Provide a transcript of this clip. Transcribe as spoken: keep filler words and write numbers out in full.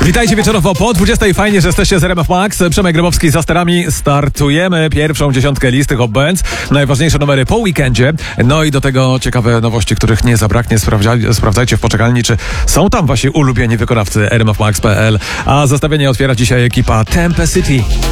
Witajcie wieczorowo po dwudziestej. Fajnie, że jesteście z R M F Max. Przemek Grabowski za sterami. Startujemy pierwszą dziesiątkę listy Hot Bands. Najważniejsze numery po weekendzie. No i do tego ciekawe nowości, których nie zabraknie. Sprawdzaj, sprawdzajcie w poczekalni, czy są tam wasi ulubieni wykonawcy R M F Max kropka p l. A zestawienie otwiera dzisiaj ekipa Tempest City.